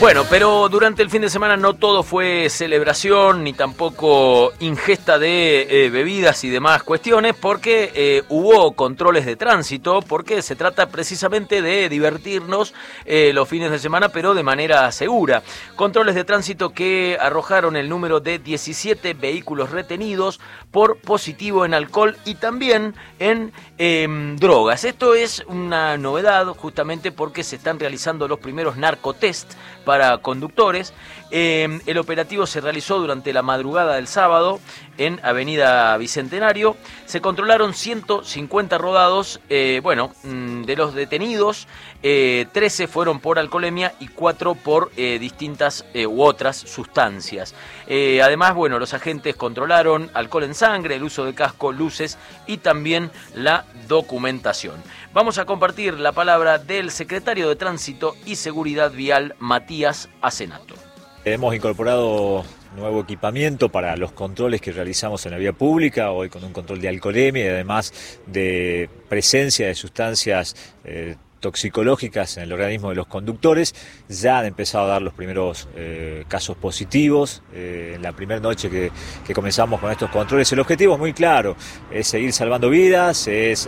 Bueno, pero durante el fin de semana no todo fue celebración ni tampoco ingesta de bebidas y demás cuestiones, porque hubo controles de tránsito, porque se trata precisamente de divertirnos los fines de semana, pero de manera segura. Controles de tránsito que arrojaron el número de 17 vehículos retenidos por positivo en alcohol y también en drogas. Esto es una novedad justamente porque se están realizando los primeros narcotest para conductores. El operativo se realizó durante la madrugada del sábado en Avenida Bicentenario. Se controlaron 150 rodados. De los detenidos, 13 fueron por alcoholemia y 4 por distintas u otras sustancias. Además, los agentes controlaron alcohol en sangre, el uso de casco, luces y también la documentación. Vamos a compartir la palabra del secretario de Tránsito y Seguridad Vial, Matías Acenato. Hemos incorporado nuevo equipamiento para los controles que realizamos en la vía pública, hoy con un control de alcoholemia y además de presencia de sustancias toxicológicas en el organismo de los conductores. Ya han empezado a dar los primeros casos positivos. En la primera noche que comenzamos con estos controles, el objetivo es muy claro, es seguir salvando vidas, es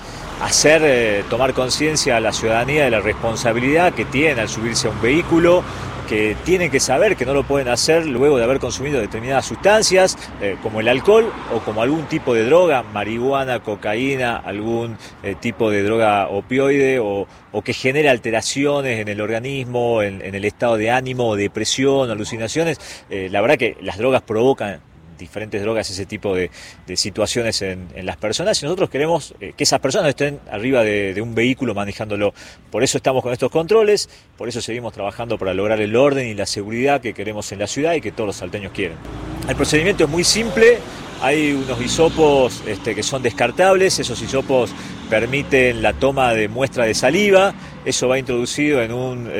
tomar conciencia a la ciudadanía de la responsabilidad que tienen al subirse a un vehículo, que tienen que saber que no lo pueden hacer luego de haber consumido determinadas sustancias, como el alcohol o como algún tipo de droga, marihuana, cocaína, algún tipo de droga opioide o que genere alteraciones en el organismo, en el estado de ánimo, depresión, alucinaciones. La verdad que las drogas provocan, diferentes drogas, ese tipo de situaciones en las personas, y nosotros queremos que esas personas estén arriba de un vehículo manejándolo. Por eso estamos con estos controles, por eso seguimos trabajando para lograr el orden y la seguridad que queremos en la ciudad y que todos los salteños quieren. El procedimiento es muy simple, hay unos hisopos que son descartables, esos hisopos permiten la toma de muestra de saliva, eso va introducido en un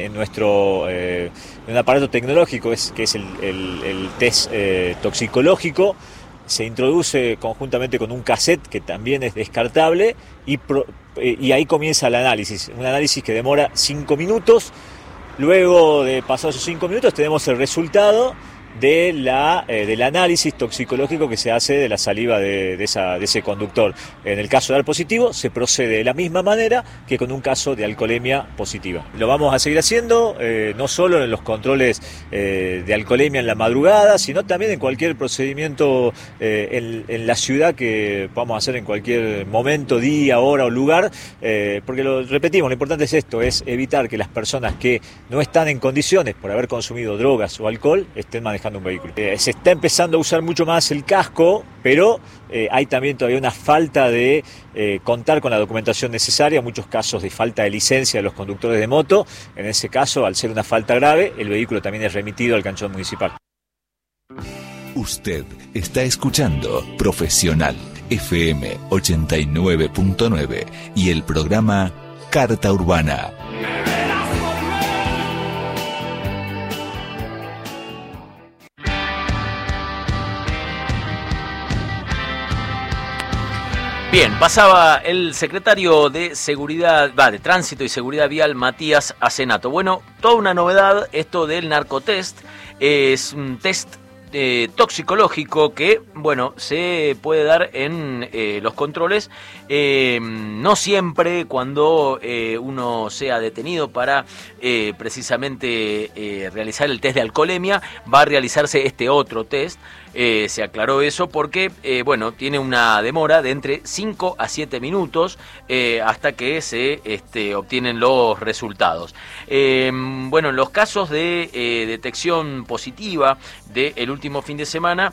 aparato tecnológico que es el test toxicológico. Se introduce conjuntamente con un cassette que también es descartable y ahí comienza el análisis, un análisis que demora 5 minutos. Luego de pasados esos 5 minutos tenemos el resultado del análisis toxicológico que se hace de la saliva de ese conductor. En el caso de dar positivo, se procede de la misma manera que con un caso de alcoholemia positiva. Lo vamos a seguir haciendo, no solo en los controles de alcoholemia en la madrugada, sino también en cualquier procedimiento en la ciudad que podamos hacer en cualquier momento, día, hora o lugar, porque repetimos, lo importante es esto, es evitar que las personas que no están en condiciones por haber consumido drogas o alcohol estén manejando un vehículo. Se está empezando a usar mucho más el casco, pero hay también todavía una falta de contar con la documentación necesaria, muchos casos de falta de licencia de los conductores de moto. En ese caso, al ser una falta grave, el vehículo también es remitido al canchón municipal. Usted está escuchando Profesional FM 89.9 y el programa Carta Urbana. Bien, pasaba el secretario de de Tránsito y Seguridad Vial, Matías Acenato. Bueno, toda una novedad esto del narcotest. Es un test toxicológico que, se puede dar en los controles, no siempre cuando uno sea detenido para precisamente realizar el test de alcoholemia, va a realizarse este otro test. Se aclaró eso porque, tiene una demora de entre 5 a 7 minutos hasta que se obtienen los resultados. En los casos de detección positiva del último fin de semana,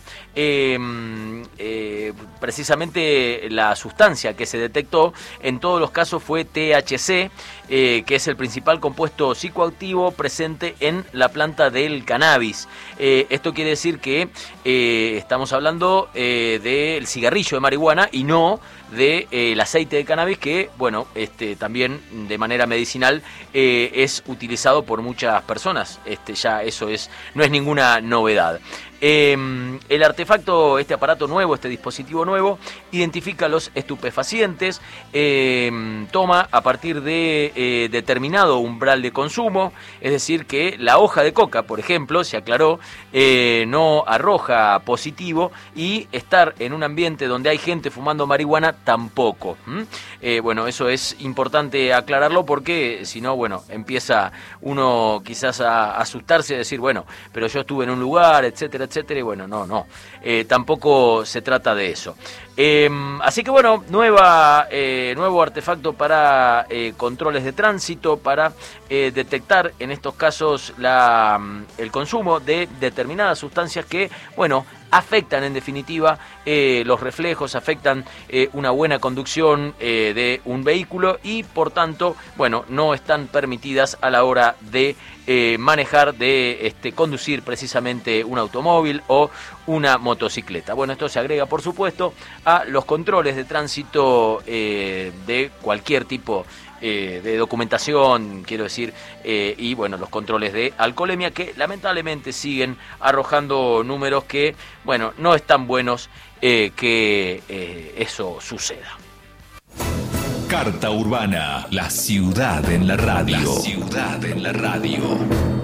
precisamente la sustancia que se detectó en todos los casos fue THC, que es el principal compuesto psicoactivo presente en la planta del cannabis. Esto quiere decir que estamos hablando del cigarrillo de marihuana y no del aceite de cannabis que, bueno, también de manera medicinal es utilizado por muchas personas. Ya eso no es ninguna novedad. El artefacto, este aparato nuevo, este dispositivo nuevo, identifica los estupefacientes, toma a partir de determinado umbral de consumo, es decir que la hoja de coca, por ejemplo, se aclaró, no arroja positivo, y estar en un ambiente donde hay gente fumando marihuana tampoco. Bueno, eso es importante aclararlo porque si no, bueno, empieza uno quizás a asustarse y a decir, bueno, pero yo estuve en un lugar, etcétera, etcétera, y bueno, no, tampoco se trata de eso. Así que bueno, nuevo artefacto para controles de tránsito, para detectar en estos casos el consumo de determinadas sustancias que, bueno, afectan en definitiva los reflejos, afectan una buena conducción de un vehículo y por tanto, bueno, no están permitidas a la hora de manejar, de conducir precisamente un automóvil o una motocicleta. Bueno, esto se agrega por supuesto a los controles de tránsito de cualquier tipo de documentación, quiero decir, y bueno, los controles de alcoholemia que lamentablemente siguen arrojando números que, bueno, no están buenos que eso suceda. Carta Urbana, la ciudad en la radio. La ciudad en la radio.